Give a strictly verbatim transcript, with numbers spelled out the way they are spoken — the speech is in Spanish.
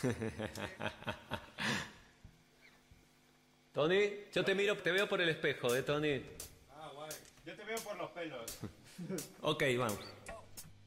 Tony, yo te miro, te veo por el espejo, ¿eh, Tony? Ah, guay. Yo te veo por los pelos. Ok, vamos.